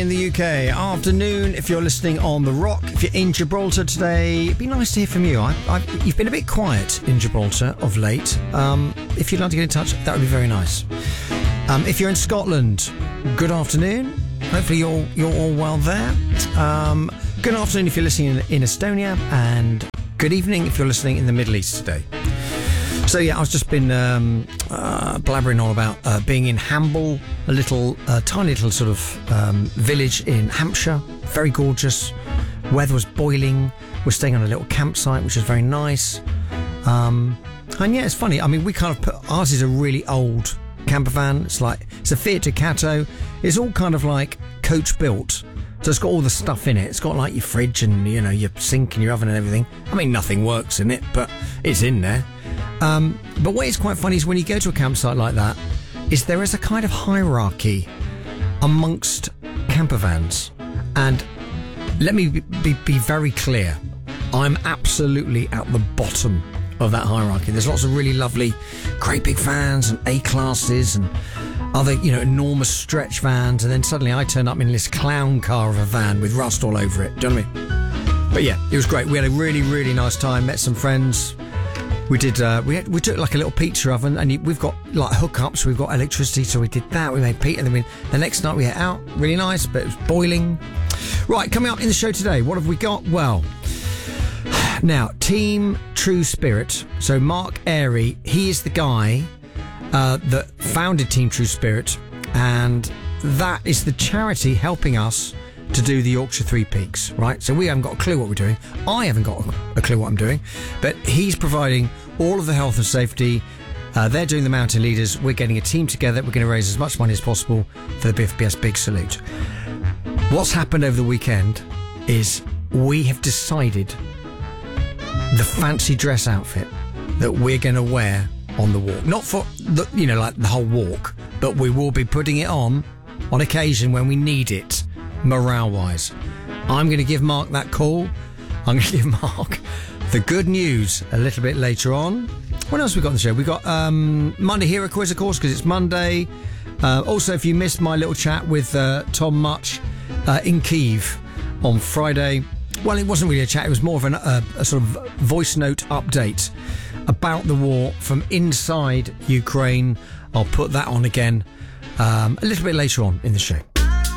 in the UK. Afternoon if you're listening on The Rock. If you're in Gibraltar today, it'd be nice to hear from you. You've been a bit quiet in Gibraltar of late. If you'd like to get in touch, that would be very nice. If you're in Scotland, good afternoon. Hopefully you're all well there. Good afternoon if you're listening in Estonia, and good evening if you're listening in the Middle East today. So yeah, I've just been blabbering on about being in Hamble, a tiny little sort of village in Hampshire. Very gorgeous. Weather was boiling. We're staying on a little campsite, which is very nice. And yeah, it's funny. I mean, we kind of ours is a really old camper van. It's a Fiat Ducato. It's all kind of like coach built. So it's got all the stuff in it. It's got like your fridge and, you know, your sink and your oven and everything. I mean, nothing works in it, but it's in there. But what is quite funny is when you go to a campsite like that, is there is a kind of hierarchy amongst camper vans. And let me be very clear. I'm absolutely at the bottom of that hierarchy. There's lots of really lovely, great big vans and A-classes and other, you know, enormous stretch vans, and then suddenly I turn up in this clown car of a van with rust all over it. Do you know what I mean? But yeah, it was great. We had a really, really nice time. Met some friends. We did. We took like a little pizza oven, and we've got like hookups. We've got electricity, so we did that. We made pizza, and then the next night we ate out. Really nice, but it was boiling. Right, coming up in the show today, what have we got? Well, now Team True Spirit. So Mark Airy, he is the guy that founded Team True Spirit, and that is the charity helping us to do the Yorkshire Three Peaks, right? So we haven't got a clue what we're doing. I haven't got a clue what I'm doing, but he's providing all of the health and safety. They're doing the mountain leaders. We're getting a team together. We're going to raise as much money as possible for the BFBS Big Salute. What's happened over the weekend is we have decided the fancy dress outfit that we're going to wear on the walk. Not for the, you know, like the whole walk, but we will be putting it on occasion when we need it, morale-wise. I'm going to give Mark that call. I'm going to give Mark the good news a little bit later on. What else have we got on the show? We've got Monday Hero Quiz, of course, because it's Monday. Also, if you missed my little chat with Tom Much in Kyiv on Friday, well, it wasn't really a chat. It was more of a sort of voice note update about the war from inside Ukraine. I'll put that on again a little bit later on in the show.